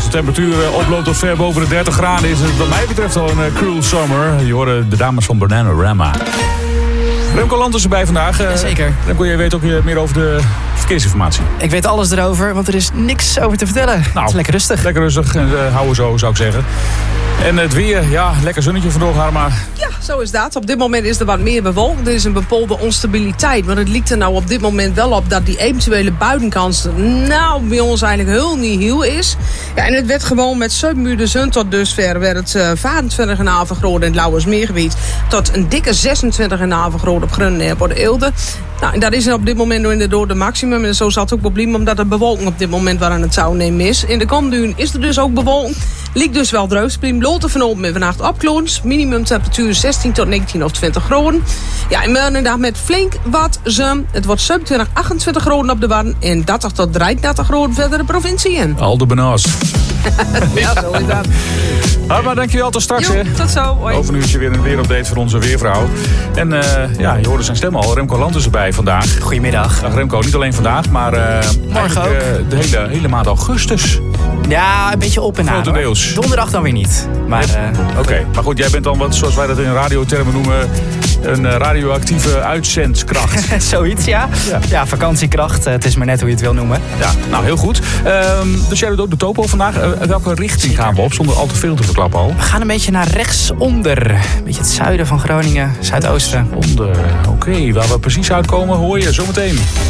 als de temperatuur oploopt tot ver boven de 30 graden... is het wat mij betreft al een cruel summer. Je hoorde de dames van Bananarama. Remco Land is erbij vandaag. Zeker. Remco, jij weet ook meer over de verkeersinformatie. Ik weet alles erover, want er is niks over te vertellen. Het is lekker rustig. Lekker rustig en houden zo, zou ik zeggen. En het weer, ja, lekker zonnetje vandoor, Harma. Ja, zo is dat. Op dit moment is er wat meer bewolkt. Er is een bepaalde onstabiliteit. Maar het lijkt er nou op dit moment wel op dat die eventuele buitenkans bij ons eigenlijk heel niet heel is. Ja, en het werd gewoon met 7 uur de zon tot dusver werd het 25,5 graden in het Lauwersmeergebied. Tot een dikke 26,5 graden op Groningen en de Eelde. Nou, en dat is op dit moment inderdaad de maximum. En zo zal het ook probleem omdat de bewolking op dit moment waar aan het zou nemen is. In de Komduin is er dus ook bewolking. Lijkt dus wel droog. Blote vanochtend met vannacht opkloons. Minimumtemperatuur 16 tot 19 of 20 graden. Ja, en morgendag met flink wat zon. Het wordt 27, 28 graden op de Wadden. En 30 tot 33 graden verder de provincie in. Al de benas. Ja, zo is dat. Harma, dankjewel. Tot straks. Jo, tot zo. Hoi. Over een uurtje weer een weerupdate van onze weervrouw. En je hoorde zijn stem al. Remco Land is erbij vandaag. Goedemiddag. Dag Remco, niet alleen vandaag, maar morgen ook. De hele maand augustus. Ja, een beetje op en aan. Grotendeels. Donderdag dan weer niet. Maar, Oké, maar goed, jij bent dan wat, zoals wij dat in radiotermen noemen, een radioactieve uitzendkracht. Zoiets, ja. Ja, vakantiekracht. Het is maar net hoe je het wil noemen. Ja, nou heel goed. Dus jij doet ook de topo vandaag. Welke richting gaan we op, zonder al te veel te verklappen al? We gaan een beetje naar rechtsonder. Een beetje het zuiden van Groningen, zuidoosten. Oké, waar we precies uitkomen hoor je zometeen.